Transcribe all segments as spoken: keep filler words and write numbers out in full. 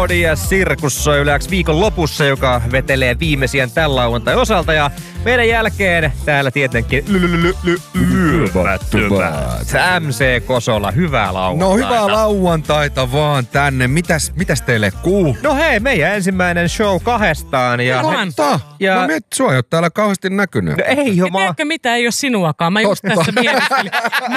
Melodian Sirkus soi yleensä viikon lopussa, joka vetelee viimeisiän tämän lauantai osalta. Ja meidän jälkeen täällä tietenkin M C Kosola, hyvää lauantaita. No hyvää lauantaita vaan tänne. Mitäs, mitäs teille kuuluu? No hei, meidän ensimmäinen show kahdestaan. Ja, Totta. ja... Mä mietin, sua ei ole täällä kauheasti näkynyt. No ei jo, mä... Tiedätkö mitä, ei ole sinuakaan. Mä just Totta. tässä mietiskelin. Mä...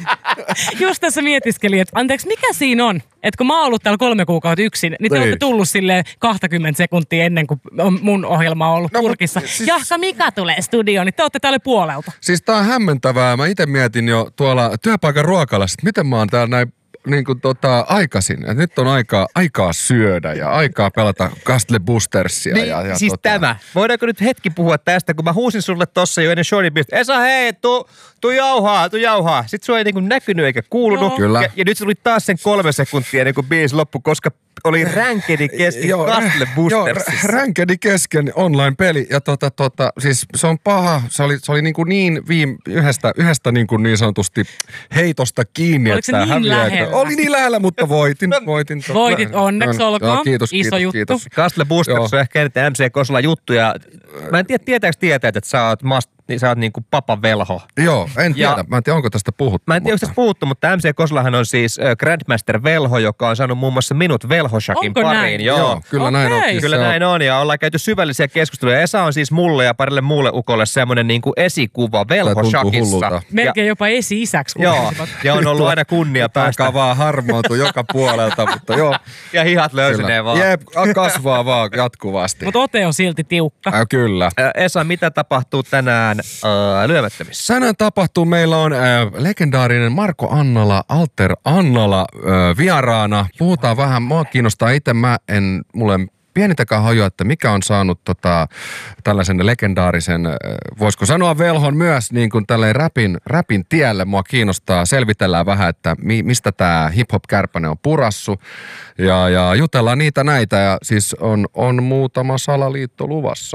just tässä mietiskelin, että anteeksi, mikä siinä on? Että kun mä oon ollut täällä kolme kuukautta yksin, niin te Ei. olette tullut silleen kaksikymmentä sekuntia ennen kuin on mun ohjelma on ollut No, purkissa. mut siis- Jahka Mika tulee studioon, niin te olette täällä puolelta. Siis tää on hämmentävää. Mä itse mietin jo tuolla työpaikan ruokalassa, että miten mä oon täällä näin niin kuin tota, aikaisin. Et nyt on aikaa, aikaa syödä ja aikaa pelata Castle Boostersia. Niin, ja, ja siis tota... tämä. Voidaanko nyt hetki puhua tästä, kun mä huusin sulle tossa jo ennen showin piiristä. Esa, hei, tuu, tuu jauhaa, tuu jauhaa. Sitten sua ei niinku näkynyt eikä kuulunut. Joo. Kyllä. Ja, ja nyt se tuli taas sen kolme sekuntia ennen kuin biisi loppui, koska oli ränkedi kesken Joo, Castle Joo, Boostersissa. ränkedi kesken online-peli. Ja tota, tota, siis se on paha. Se oli, se oli niin, kuin niin viime, yhdestä, yhdestä niin, kuin niin sanotusti heitosta kiinni. Oliko se että niin häviää, lähellä? Että, oli niin lähellä, mutta voitin. voitin totta. Voitit, onneksi olkoon. Joo, kiitos, Iso kiitos, juttu. kiitos. Castle Boosters Joo. on ehkä eniten M C Kosola juttu. Ja mä en tiedä, tietääkö tietää, että sä oot, mast, niin sä oot niinku papan velho. Joo, en Ja- tiedä. Mä en tiedä, onko tästä puhuttu. Mä en tiedä, onko tästä puhuttu, mutta M C Kosolahan on siis äh, Grandmaster Velho, joka on saanut muun muassa minut Velhoshakin Onko pariin. näin? Joo. Joo, kyllä Okei. näin on. Siis Kyllä se näin on, ja ollaan käyty syvällisiä keskusteluja. Esa on siis mulle ja parille muulle ukolle semmoinen niinku esikuva Tää tuntuu Velhoshakissa. hullulta. Melkein jopa esi-isäksi. kun Joo, olisivat. ja on ollut aina kunnia päästä. Päästä vaan harmaantuu joka puolelta, mutta joo. Ja hihat löysinee vaan. Jep, kasvaa vaan jatkuvasti. Mutta ote on silti tiukka. Äh, kyllä. Ä, Esa, mitä tapahtuu tänään äh, lyömättömissä? Tänään tapahtuu, meillä on äh, legendaarinen Marko Annala, Alter Annala äh, vieraana. Puhutaan vähän, mua kiinnostaa itse, mä en, mulle pienintäkään hajua, että mikä on saanut tota, tällaisen legendaarisen, äh, voisiko sanoa velhon myös niin kuin tälleen räpin, räpin tielle. Mua kiinnostaa, selvitellään vähän, että mi, mistä tämä hip-hop-kärpäne on purassu. Ja, ja jutellaan niitä näitä ja siis on, on muutama salaliitto luvassa.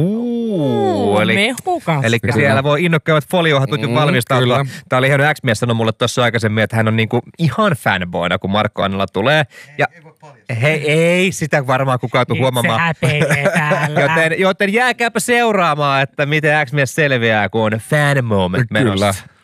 Uuu, eli, Mehu kanssa. eli Kyllä. siellä voi innokkaat foliohatut Mm, mm, valmistautua. kyllä. Tää oli hieno X-mies sanoi mulle tuossa aikaisemmin, että hän on niinku ihan fanboina, kun Markko Annala tulee. Ja hei, ei sitä varmaan kukaan tule Nyt se huomaamaan. häpeilee täällä. Joten, joten jääkääpä seuraamaan, että miten X-mies selviää, kun on fan moment menossa. Kyllä.